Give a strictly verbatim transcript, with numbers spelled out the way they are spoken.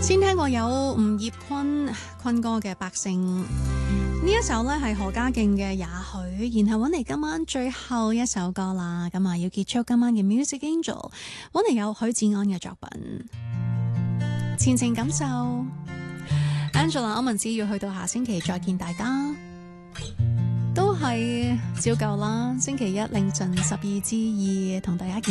先聽過有吳業坤坤哥嘅《百姓》，呢一首呢係何家勁嘅《也許》，然後揾嚟今晚最後一首歌啦，咁啊要結束今晚嘅 Music Angel， 揾嚟有許志安嘅作品《前程感受》。Angela 歐文只要去到下星期再見大家，都係照舊啦，星期一凌晨十二至二同大家見。